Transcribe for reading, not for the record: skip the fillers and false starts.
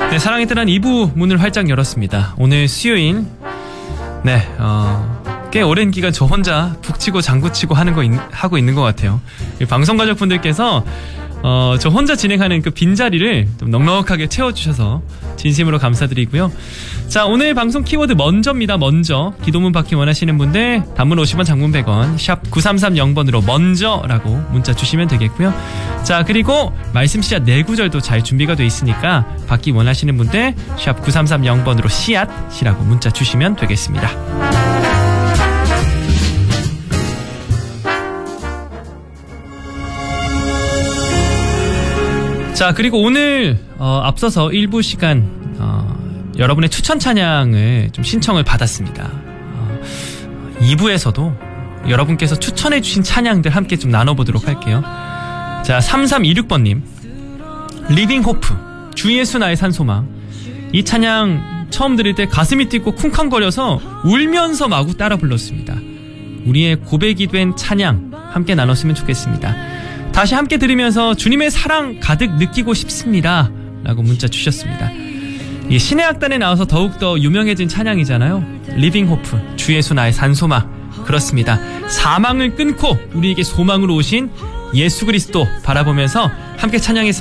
네, 사랑의 뜨란 2부 문을 활짝 열었습니다. 오늘 수요일, 네, 꽤 오랜 기간 저 혼자 북치고 장구치고 하고 있는 것 같아요. 방송 가족분들께서 저 혼자 진행하는 그 빈자리를 좀 넉넉하게 채워주셔서 진심으로 감사드리고요. 자, 오늘 방송 키워드 먼저입니다. 먼저. 기도문 받기 원하시는 분들 단문 50원, 장문 100원, 샵 9330번으로 먼저라고 문자 주시면 되겠고요. 자, 그리고 말씀 씨앗 4구절도 잘 준비가 돼 있으니까 받기 원하시는 분들 샵 9330번으로 씨앗이라고 문자 주시면 되겠습니다. 자, 그리고 오늘 앞서서 일부 시간 여러분의 추천 찬양을 좀 신청을 받았습니다. 2부에서도 여러분께서 추천해 주신 찬양들 함께 좀 나눠보도록 할게요. 자, 3326번님, 리빙 호프, 주 예수 나의 산소망. 이 찬양 처음 들을 때 가슴이 뛰고 쿵쾅거려서 울면서 마구 따라 불렀습니다. 우리의 고백이 된 찬양 함께 나눴으면 좋겠습니다. 다시 함께 들으면서 주님의 사랑 가득 느끼고 싶습니다 라고 문자 주셨습니다. 이 신의 악단에 나와서 더욱더 유명해진 찬양이잖아요. 리빙 호프, 주 예수 나의 산소망. 그렇습니다. 사망을 끊고 우리에게 소망으로 오신 예수 그리스도 바라보면서 함께 찬양했습니다.